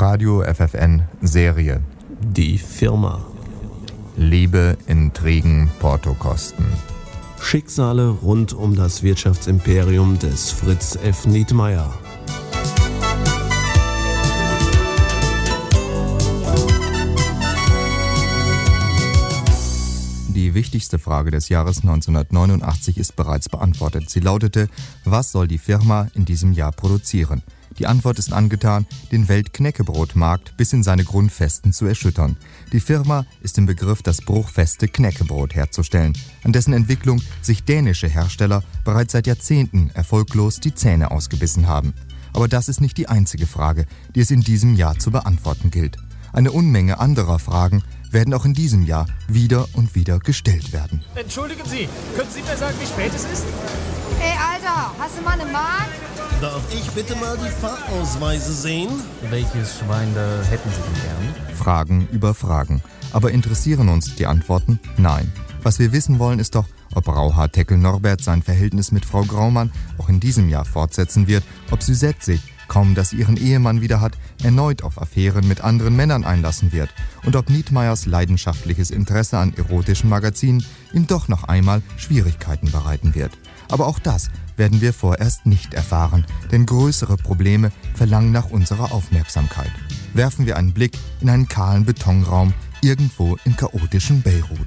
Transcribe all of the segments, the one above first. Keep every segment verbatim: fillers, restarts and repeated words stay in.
Radio F F N Serie. Die Firma. Liebe, Intrigen, Portokosten. Schicksale rund um das Wirtschaftsimperium des Fritz F. Nietmeyer. Die wichtigste Frage des Jahres neunzehnhundertneunundachtzig ist bereits beantwortet. Sie lautete: Was soll die Firma in diesem Jahr produzieren? Die Antwort ist angetan, den Weltknäckebrotmarkt bis in seine Grundfesten zu erschüttern. Die Firma ist im Begriff, das bruchfeste Knäckebrot herzustellen, an dessen Entwicklung sich dänische Hersteller bereits seit Jahrzehnten erfolglos die Zähne ausgebissen haben. Aber das ist nicht die einzige Frage, die es in diesem Jahr zu beantworten gilt. Eine Unmenge anderer Fragen werden auch in diesem Jahr wieder und wieder gestellt werden. Entschuldigen Sie, können Sie mir sagen, wie spät es ist? Ey, Alter, hast du mal eine Mark? Darf ich bitte mal die Fahrausweise sehen? Welches Schwein da hätten Sie denn gern? Fragen über Fragen. Aber interessieren uns die Antworten? Nein. Was wir wissen wollen, ist doch, ob Rauhaar-Teckel Norbert sein Verhältnis mit Frau Graumann auch in diesem Jahr fortsetzen wird, ob Suzette sich, kaum dass sie ihren Ehemann wieder hat, erneut auf Affären mit anderen Männern einlassen wird und ob Nietmeyers leidenschaftliches Interesse an erotischen Magazinen ihm doch noch einmal Schwierigkeiten bereiten wird. Aber auch das werden wir vorerst nicht erfahren, denn größere Probleme verlangen nach unserer Aufmerksamkeit. Werfen wir einen Blick in einen kahlen Betonraum irgendwo im chaotischen Beirut.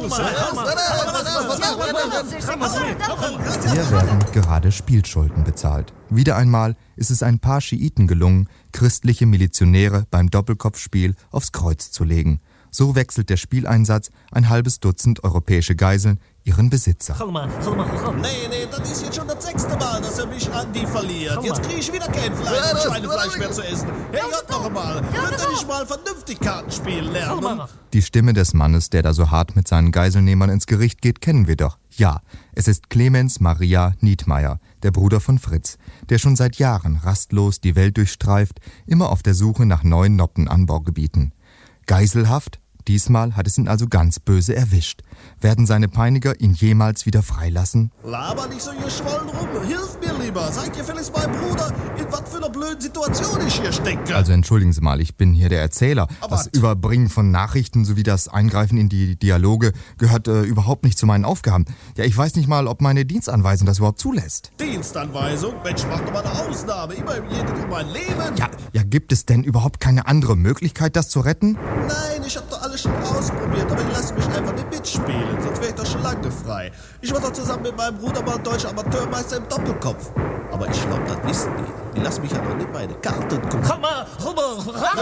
Hier werden gerade Spielschulden bezahlt. Wieder einmal ist es ein paar Schiiten gelungen, christliche Milizionäre beim Doppelkopfspiel aufs Kreuz zu legen. So wechselt der Spieleinsatz ein halbes Dutzend europäische Geiseln ihren Besitzer. Nee, nee, das ist jetzt schon das sechste Mal, dass er mich an die verliert. Jetzt kriege ich wieder kein Fleisch, Schweinefleisch mehr zu essen. Hey Gott, noch einmal, könnt ihr nicht mal vernünftig Kartenspielen lernen? Die Stimme des Mannes, der da so hart mit seinen Geiselnehmern ins Gericht geht, kennen wir doch. Ja, es ist Clemens Maria Nietmeyer, der Bruder von Fritz, der schon seit Jahren rastlos die Welt durchstreift, immer auf der Suche nach neuen Noppenanbaugebieten. Geiselhaft? Diesmal hat es ihn also ganz böse erwischt. Werden seine Peiniger ihn jemals wieder freilassen? Laber nicht so geschwollen rum. Hilf mir lieber. Sag dir vielleicht mein Bruder, in was für einer blöden Situation ich hier stecke. Also entschuldigen Sie mal, ich bin hier der Erzähler. Aber das Überbringen von Nachrichten sowie das Eingreifen in die Dialoge gehört äh, überhaupt nicht zu meinen Aufgaben. Ja, ich weiß nicht mal, ob meine Dienstanweisung das überhaupt zulässt. Dienstanweisung? Mensch, mach doch mal eine Ausnahme. Immerhin geht es um mein Leben. Ja, ja, gibt es denn überhaupt keine andere Möglichkeit, das zu retten? Nein, ich hab doch alles schon ausprobiert, aber ich lasse mich einfach nicht mitspielen, sonst wäre ich doch schon lange frei. Ich war doch zusammen mit meinem Bruder mal deutscher Amateurmeister im Doppelkopf. Aber ich glaube, das wissen die. Die lassen mich ja noch nicht meine Karten gucken. Komm mal, komm mal.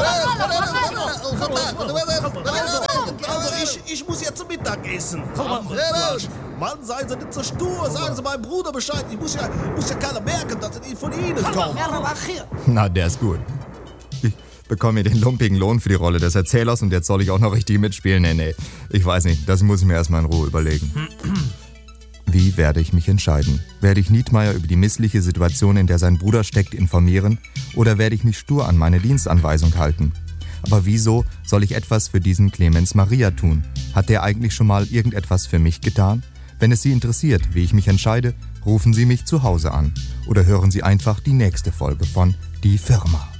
Also, ich, ich muss jetzt zum Mittag essen. Mann, seien Sie nicht so stur. Sagen Sie meinem Bruder Bescheid. Ich muss ja, muss ja keiner merken, dass es von Ihnen kommt. Na, der ist gut. Ich bekomme mir den lumpigen Lohn für die Rolle des Erzählers und jetzt soll ich auch noch richtig mitspielen? Nee, nee, ich weiß nicht, das muss ich mir erstmal in Ruhe überlegen. Wie werde ich mich entscheiden? Werde ich Nietmeyer über die missliche Situation, in der sein Bruder steckt, informieren? Oder werde ich mich stur an meine Dienstanweisung halten? Aber wieso soll ich etwas für diesen Clemens Maria tun? Hat der eigentlich schon mal irgendetwas für mich getan? Wenn es Sie interessiert, wie ich mich entscheide, rufen Sie mich zu Hause an. Oder hören Sie einfach die nächste Folge von Die Firma.